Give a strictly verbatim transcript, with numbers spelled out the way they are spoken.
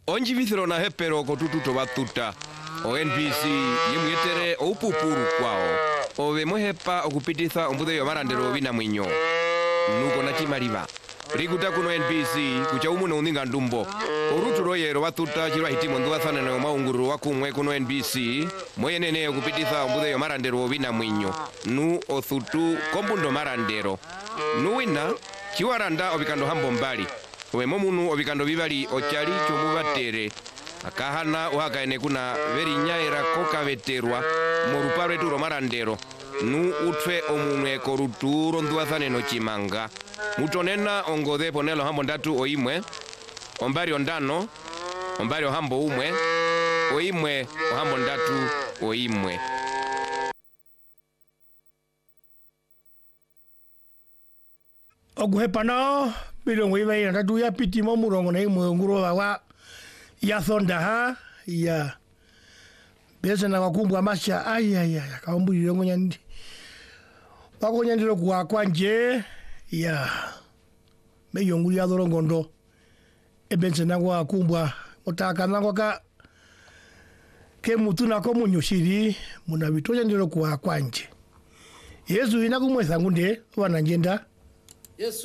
onji vithiro na hepero kotututo batuta o N B C yemwetere opupuru kwao ove mohepa okupititha ombude yo marandero bina mwinyo nuko na chimaliba rikuta kuno N B C kucha umuno uninga ndumbo oruturo yero batuta chirwa hitimo nduathana na maunguru wakumwe kuno N B C moyenene okupititha ombude yo marandero bina mwinyo nu othutu kombundo marandero nuwina chiwaranda obikando hambo mbali we momunu obikando bibali ochali chomubatere akahana uhakaene kuna veri nyaera koka veterwa morupare turo marandero nu utwe omunwe koruturo nduathane no chimanga mutonena ongode ponelo hambo ndatu oimwe ombari ondano ombari hambo umwe oimwe hambo ndatu oimwe oguhepa nao bilongo iba ina tatu ya piti mo murongo na imwe nguro wa ya thonda ha ya bese na wakumbwa masha ai ai ai kaumbu ilongo nyandi bako nyandiro kwa kwanje ya meyongu ya dorongondo ebense na kwa kumbwa otaka na kwa ke mutuna ko munyoshiri muna bitoja ndiro kwa kwanje Yesu ina kumwesa ngunde wana njenda Yesu